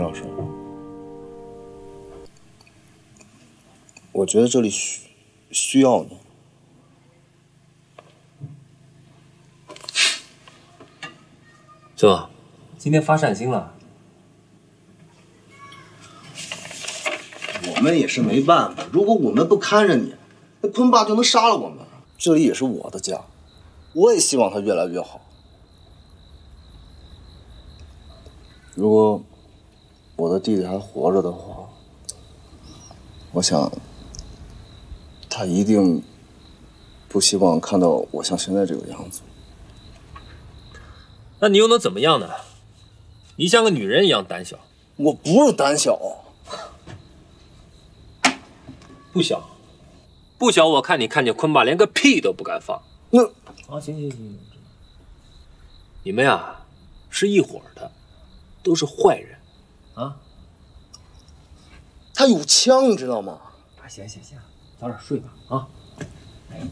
老师，我觉得这里需要你。 这，今天发善心了。 我们也是没办法，如果我们不看着你，那坤爸就能杀了我们。这里也是我的家，我也希望他越来越好。如果我的弟弟还活着的话，我想他一定不希望看到我像现在这个样子。 那你又能怎么样呢？你像个女人一样胆小。 我不是胆小， 不小，不小。我看你看见坤爸连个屁都不敢放。 那啊，行，你们呀是一伙的，都是坏人，啊。 他有枪，你知道吗？ 行，早点睡吧，啊。